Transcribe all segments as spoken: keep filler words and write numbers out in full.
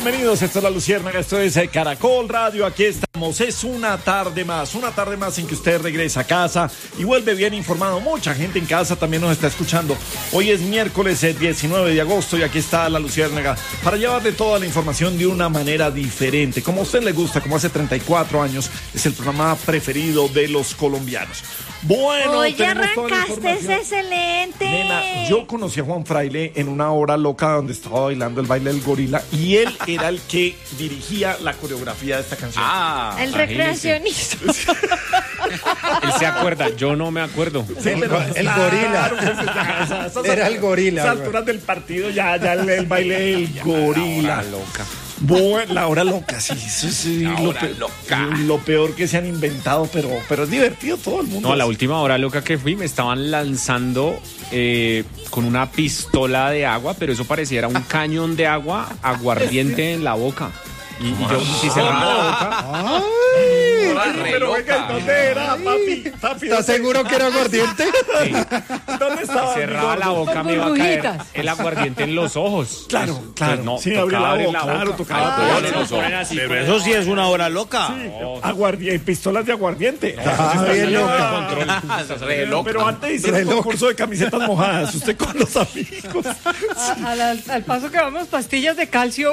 Bienvenidos, esto es La Luciérnaga, esto es Caracol Radio, aquí estamos, es una tarde más, una tarde más en que usted regresa a casa y vuelve bien informado. Mucha gente en casa también nos está escuchando. Hoy es miércoles diecinueve de agosto y aquí está La Luciérnaga para llevarle toda la información de una manera diferente, como a usted le gusta, como hace treinta y cuatro años, es el programa preferido de los colombianos. Bueno, hoy ya tenemos toda la arrancaste, es información. excelente. Nena, yo conocí a Juan Fraile en una hora loca donde estaba bailando el baile del gorila y él era el que dirigía la coreografía de esta canción. Ah, el recreacionista. Él se acuerda, yo no me acuerdo. Sí, pero, el gorila. claro, pues, ya, esa- esas- Era el gorila, esas güey. alturas del partido ya, ya el, el baile del gorila. La hora loca. Bueno, la hora loca, sí, sí, sí. La lo, hora pe- loca. lo peor que se han inventado, pero, pero es divertido todo el mundo. No, la última hora loca que fui me estaban lanzando eh, con una pistola de agua, pero eso pareciera un cañón de agua aguardiente en la boca. Y, y yo, si cerraba la boca, Ay, pero venga, ¿y ¿dónde era, papi? papi ¿Estás ¿dónde- seguro que era aguardiente? ¿Dónde estaba? mi cerraba gordo? la boca, me iba a caer el aguardiente en los ojos. Claro, Entonces, claro. no, Sí, tocaba abrir la abrir boca, claro, tocaba Ay, abrir ponen, la los ponen así, Pero ponen eso sí es una hora loca. Aguardiente, pistolas de aguardiente. Ah, bien loca. control. Re Pero, loca. pero antes hicieron un concurso de camisetas mojadas, usted con los amigos. A- a la- al paso que vamos, pastillas de calcio.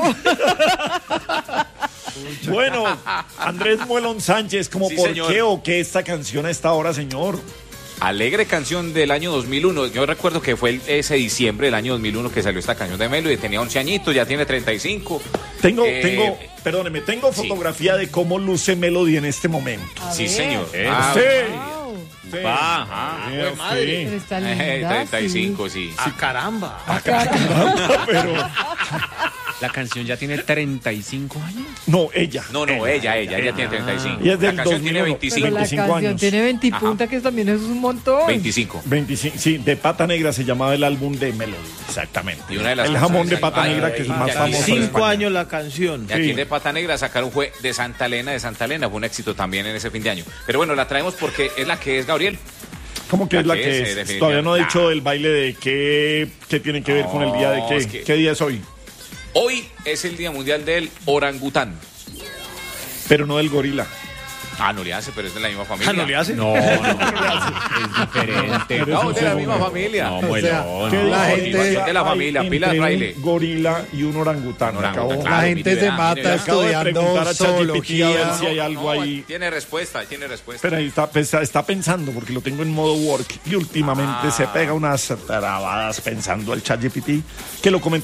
Bueno, Andrés Muelón Sánchez, ¿cómo Sí, por señor. qué o qué esta canción a esta hora, señor? Alegre canción del año dos mil uno. Yo recuerdo que fue el- ese diciembre del año dos mil uno que salió esta canción de Melody. Tenía once añitos, ya tiene treinta y cinco. Tengo, Eh, tengo, perdóneme, tengo sí. fotografía de cómo luce Melody en este momento. Sí, señor. Eh, Ah, Sí. Wow. Sí. Ajá. Sí, Pues, madre. sí. Pero está Eh, linda. treinta y cinco, sí. Ah, caramba. Pero, La canción ya tiene treinta y cinco años. no, ella. No, no, ella, ella, ella tiene treinta y cinco. Y es del La canción dos mil tiene uno. Pero veinticinco. la veinticinco canción años. tiene veinte Ajá. punta, que también es un montón. veinticinco. veinticinco, sí, de Pata Negra se llamaba el álbum de Melody, exactamente. Y una de las el jamón de canciones Pata ahí- Negra, ay, que es el ay, más ay, famoso. de cinco España. años la canción. Y aquí Sí. de Pata Negra sacaron fue de Santa Elena, de Santa Elena. Fue un éxito también en ese fin de año. Pero bueno, la traemos porque es la que es Gabriel. ¿Cómo que La es la que que es, es? eh, definitivamente. Todavía no he Nah. dicho el baile de qué, qué tiene que ver con el día de No, qué. es que- ¿Qué día es hoy? Hoy es el Día Mundial del Orangután. Pero no del gorila. Ah, no le hace, pero es de la misma familia. Ah, ¿no le hace? No, no, es diferente. Pero No, es de la un misma segundo. familia. No, O sea, Muelón. ¿Qué no. la dijo? gente- Igual de la Hay familia, entre Pilas un Fraile. gorila y un orangután. Orangután, Acabo- claro. La gente mire, se vea, mata mire, vea. acabo de preguntar estudiando a ChatGPT a ver zoología. si hay algo ahí. Tiene respuesta, tiene respuesta. Pero ahí está, pues, está pensando, porque lo tengo en modo work y últimamente Ah. se pega unas trabadas pensando el ChatGPT, que lo comentó